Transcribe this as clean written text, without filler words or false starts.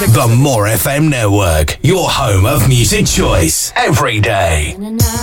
The More FM Network, your home of music choice, every day.